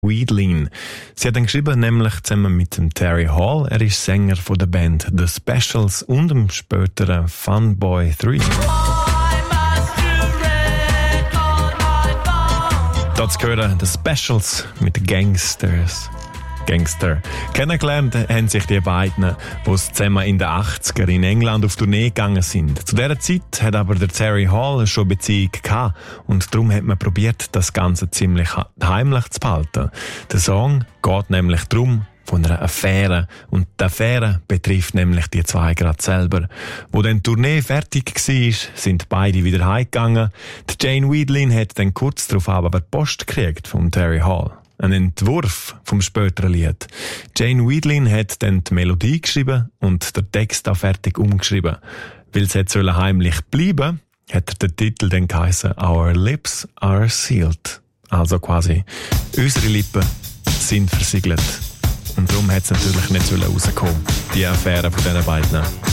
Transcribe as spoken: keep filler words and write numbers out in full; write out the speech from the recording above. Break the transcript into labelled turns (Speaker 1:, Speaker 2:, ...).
Speaker 1: Weedlin. Sie hat ihn geschrieben, nämlich zusammen mit dem Terry Hall. Er ist Sänger von der Band The Specials und dem späteren Funboy drei. Dort gehören The Specials mit Gangsters. Gangster. Kennengelernt haben sich die beiden, die zusammen in den achtziger in England auf Tournee gegangen sind. Zu dieser Zeit hat aber der Terry Hall schon Beziehung gehabt und darum hat man probiert, das Ganze ziemlich heimlich zu behalten. Der Song geht nämlich darum, von einer Affäre. Und die Affäre betrifft nämlich die zwei gerade selber. Wo dann die Tournee fertig war, sind beide wieder heimgegangen. Die Jane Weedlin hat dann kurz darauf aber Post gekriegt vom Terry Hall. Ein Entwurf vom späteren Lied. Jane Weedlin hat dann die Melodie geschrieben und den Text auch fertig umgeschrieben. Weil es jetzt heimlich bleiben soll, hat der Titel dann geheißen «Our Lips Are Sealed». Also quasi, unsere Lippen sind versiegelt. Und darum hat es natürlich nicht rauskommen, die Affäre von diesen beiden.